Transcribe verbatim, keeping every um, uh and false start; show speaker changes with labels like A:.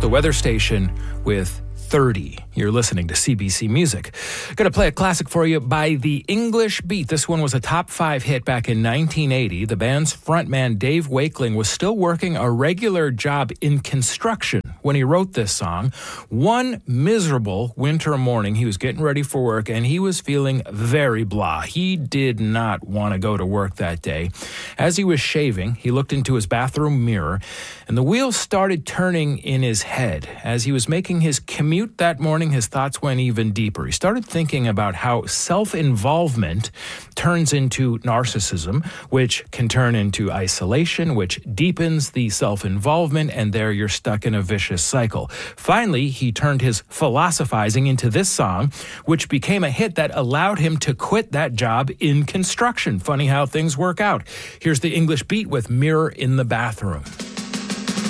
A: the weather station with thirty. You're listening to C B C Music. Going to play a classic for you by The English Beat. This one was a top five hit back in nineteen eighty. The band's frontman Dave Wakeling was still working a regular job in construction when he wrote this song. One miserable winter morning, he was getting ready for work and he was feeling very blah. He did not want to go to work that day. As he was shaving, he looked into his bathroom mirror and the wheels started turning in his head. As he was making his commute that morning, his thoughts went even deeper. He started thinking about how self-involvement turns into narcissism, which can turn into isolation, which deepens the self-involvement, and there you're stuck in a vicious cycle. Finally, he turned his philosophizing into this song, which became a hit that allowed him to quit that job in construction. Funny how things work out. Here's The English Beat with Mirror in the Bathroom.